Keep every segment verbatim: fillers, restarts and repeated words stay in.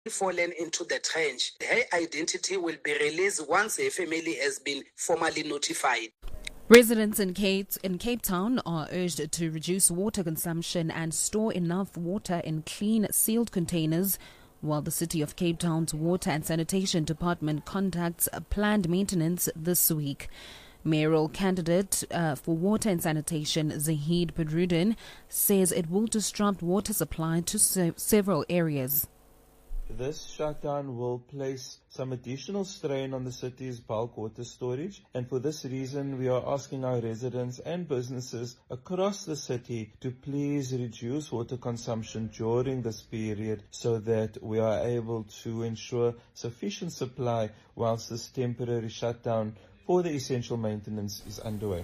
fallen into the trench. Her identity will be released once her family has been formally notified. Residents in Cape, in Cape Town are urged to reduce water consumption and store enough water in clean, sealed containers, while the City of Cape Town's Water and Sanitation Department conducts a planned maintenance this week. Mayoral candidate uh, for Water and Sanitation, Zahid Padruddin, says it will disrupt water supply to se- several areas. This shutdown will place some additional strain on the city's bulk water storage, and for this reason we are asking our residents and businesses across the city to please reduce water consumption during this period so that we are able to ensure sufficient supply whilst this temporary shutdown for the essential maintenance is underway.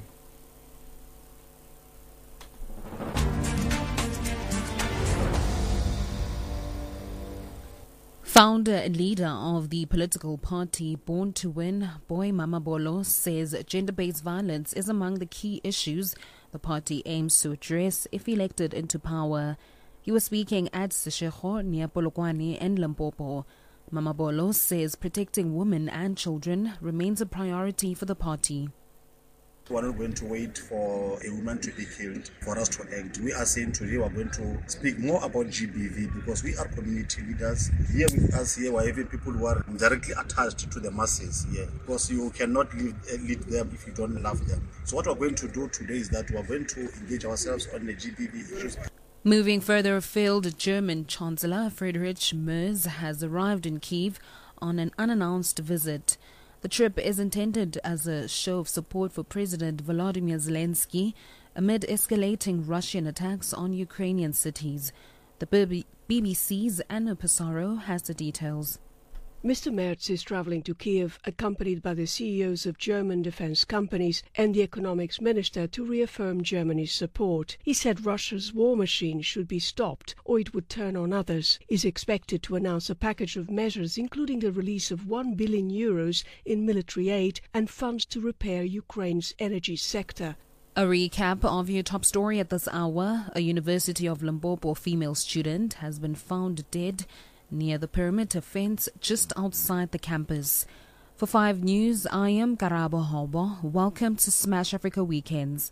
Founder and leader of the political party Born to Win, Boy Mamabolo, says gender-based violence is among the key issues the party aims to address if elected into power. He was speaking at Seshego near Polokwane in Limpopo. Mamabolo says protecting women and children remains a priority for the party. We are not going to wait for a woman to be killed for us to act. We are saying today we are going to speak more about G B V because we are community leaders. Here with us here we are having people who are directly attached to the masses here because you cannot lead, lead them if you don't love them. So what we are going to do today is that we are going to engage ourselves on the G B V issues. Moving further afield, German Chancellor Friedrich Merz has arrived in Kyiv on an unannounced visit. The trip is intended as a show of support for President Volodymyr Zelensky amid escalating Russian attacks on Ukrainian cities. The B B C's Anna Pissarro has the details. Mister Merz is travelling to Kiev, accompanied by the C E Os of German defence companies and the economics minister to reaffirm Germany's support. He said Russia's war machine should be stopped or it would turn on others. He is expected to announce a package of measures including the release of one billion euros in military aid and funds to repair Ukraine's energy sector. A recap of your top story at this hour. A University of Limpopo female student has been found dead near the perimeter fence just outside the campus. For five News, I am Karabo Hobo. Welcome to Smash Africa Weekends.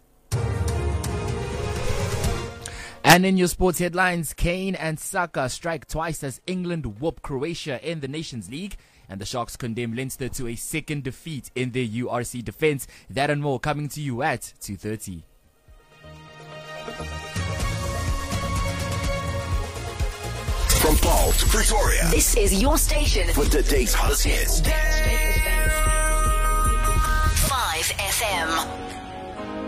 And in your sports headlines, Kane and Saka strike twice as England whoop Croatia in the Nations League. And the Sharks condemn Leinster to a second defeat in their U R C defence. That and more coming to you at two thirty. From Paul to Pretoria, this is your station for today's hottest hits. five F M.